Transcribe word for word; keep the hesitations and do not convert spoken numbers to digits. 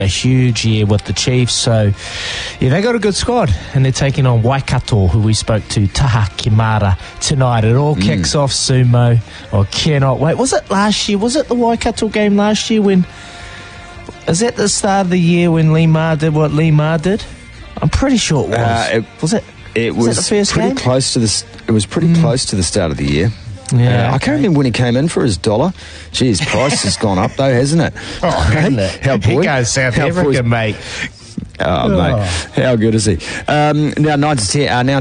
a huge year with the Chiefs. So, yeah, they got a good squad, and they're taking on Waikato, who we spoke to, Taha Kimara, tonight. It all kicks mm. off, Sumo. I cannot wait. Was it last year? Was it the Waikato game last year when... Is that the start of the year when Lee Ma did what Lee Ma did? I'm pretty sure it was. Uh, it, was it? It was, was the first pretty game? close to the. It was pretty mm. close to the start of the year. Yeah, uh, I can't remember when he came in for his dollar. Gee, his price has gone up though, hasn't it? Oh, hasn't it? How boy, he goes South how Africa, boys, mate. Oh, oh, mate, how good is he? Um, now nine to ten. Uh, now.